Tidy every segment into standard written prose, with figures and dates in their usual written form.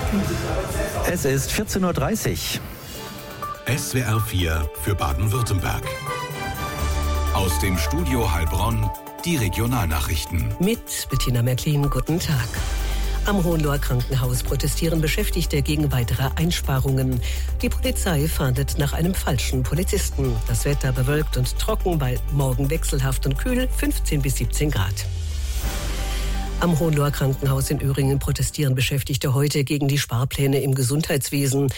Es ist 14:30 Uhr. SWR 4 für Baden-Württemberg. Aus dem Studio Heilbronn die Regionalnachrichten. Mit Bettina Märklin, guten Tag. Am Hohenloher Krankenhaus protestieren Beschäftigte gegen weitere Einsparungen. Die Polizei fahndet nach einem falschen Polizisten. Das Wetter bewölkt und trocken, bei morgen wechselhaft und kühl, 15 bis 17 Grad. Am Hohenloher Krankenhaus in Öhringen protestieren Beschäftigte heute gegen die Sparpläne im Gesundheitswesen.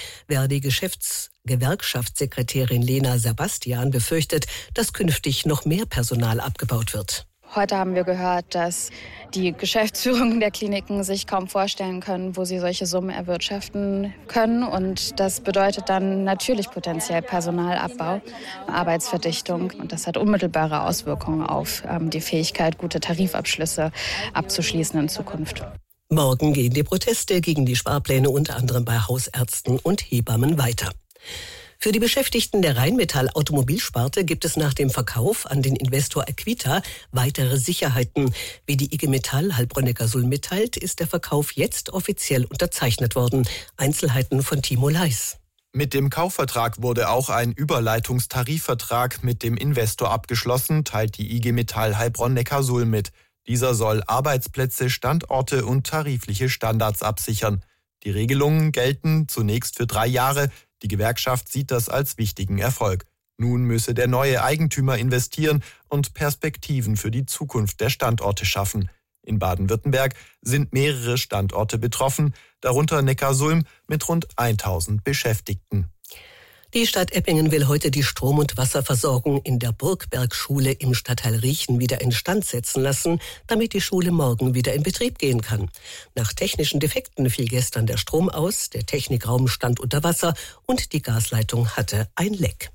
Gewerkschaftssekretärin Lena Sebastian befürchtet, dass künftig noch mehr Personal abgebaut wird. Heute haben wir gehört, dass die Geschäftsführungen der Kliniken sich kaum vorstellen können, wo sie solche Summen erwirtschaften können. Und das bedeutet dann natürlich potenziell Personalabbau, Arbeitsverdichtung. Und das hat unmittelbare Auswirkungen auf die Fähigkeit, gute Tarifabschlüsse abzuschließen in Zukunft. Morgen gehen die Proteste gegen die Sparpläne unter anderem bei Hausärzten und Hebammen weiter. Für die Beschäftigten der Rheinmetall Automobilsparte gibt es nach dem Verkauf an den Investor Equita weitere Sicherheiten. Wie die IG Metall Heilbronn-Neckarsulm mitteilt, ist der Verkauf jetzt offiziell unterzeichnet worden. Einzelheiten von Timo Leis. Mit dem Kaufvertrag wurde auch ein Überleitungstarifvertrag mit dem Investor abgeschlossen, teilt die IG Metall Heilbronn-Neckarsulm mit. Dieser soll Arbeitsplätze, Standorte und tarifliche Standards absichern. Die Regelungen gelten zunächst für 3 Jahre. Die Gewerkschaft sieht das als wichtigen Erfolg. Nun müsse der neue Eigentümer investieren und Perspektiven für die Zukunft der Standorte schaffen. In Baden-Württemberg sind mehrere Standorte betroffen, darunter Neckarsulm mit rund 1000 Beschäftigten. Die Stadt Eppingen will heute die Strom- und Wasserversorgung in der Burgbergschule im Stadtteil Riechen wieder instand setzen lassen, damit die Schule morgen wieder in Betrieb gehen kann. Nach technischen Defekten fiel gestern der Strom aus, der Technikraum stand unter Wasser und die Gasleitung hatte ein Leck.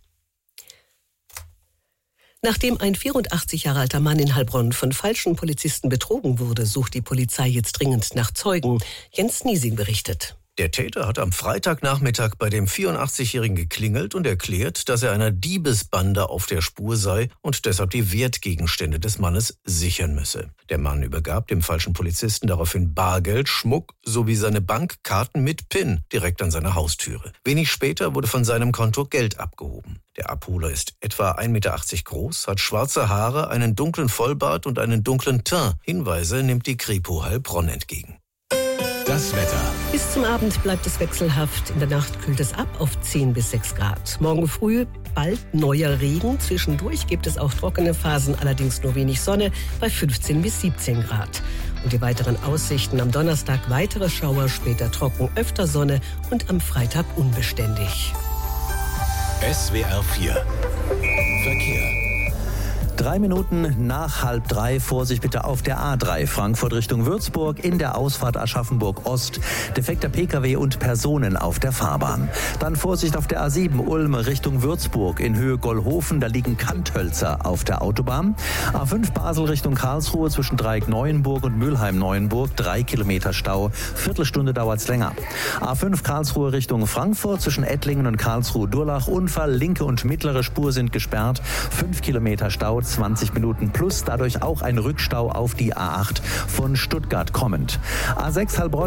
Nachdem ein 84 Jahre alter Mann in Heilbronn von falschen Polizisten betrogen wurde, sucht die Polizei jetzt dringend nach Zeugen. Jens Niesing berichtet. Der Täter hat am Freitagnachmittag bei dem 84-Jährigen geklingelt und erklärt, dass er einer Diebesbande auf der Spur sei und deshalb die Wertgegenstände des Mannes sichern müsse. Der Mann übergab dem falschen Polizisten daraufhin Bargeld, Schmuck sowie seine Bankkarten mit PIN direkt an seiner Haustüre. Wenig später wurde von seinem Konto Geld abgehoben. Der Abholer ist etwa 1,80 Meter groß, hat schwarze Haare, einen dunklen Vollbart und einen dunklen Teint. Hinweise nimmt die Kripo Heilbronn entgegen. Das Wetter. Bis zum Abend bleibt es wechselhaft. In der Nacht kühlt es ab auf 10 bis 6 Grad. Morgen früh bald neuer Regen. Zwischendurch gibt es auch trockene Phasen, allerdings nur wenig Sonne bei 15 bis 17 Grad. Und die weiteren Aussichten: am Donnerstag weitere Schauer, später trocken, öfter Sonne und am Freitag unbeständig. SWR 4 Verkehr. 3 Minuten nach 2:30. Vorsicht bitte auf der A3 Frankfurt Richtung Würzburg in der Ausfahrt Aschaffenburg Ost. Defekter Pkw und Personen auf der Fahrbahn. Dann Vorsicht auf der A7 Ulm Richtung Würzburg in Höhe Gollhofen. Da liegen Kanthölzer auf der Autobahn. A5 Basel Richtung Karlsruhe zwischen Dreieck-Neuenburg und Mülheim-Neuenburg. 3 Kilometer Stau. Viertelstunde dauert's länger. A5 Karlsruhe Richtung Frankfurt zwischen Ettlingen und Karlsruhe-Durlach. Unfall. Linke und mittlere Spur sind gesperrt. 5 Kilometer Stau. 20 Minuten plus dadurch auch ein Rückstau auf die A8 von Stuttgart kommend. A6 Heilbronn